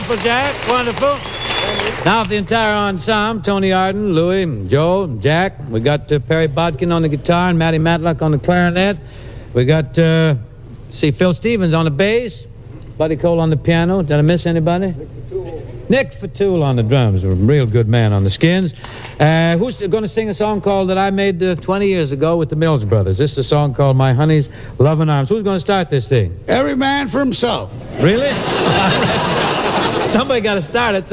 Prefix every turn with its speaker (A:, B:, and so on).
A: Wonderful, Jack. Wonderful. Now for the entire ensemble, Tony Arden, Louie, Joe, Jack. We got Perry Bodkin on the guitar and Matty Matlock on the clarinet. We got, Phil Stevens on the bass. Buddy Cole on the piano. Did I miss anybody? Nick Fatul on the drums. A real good man on the Skins. Who's going to sing a song called that I made 20 years ago with the Mills Brothers? This is a song called My Honey's Lovin' Arms. Who's going to start this thing?
B: Every man for himself.
A: Really? Somebody got to start it. So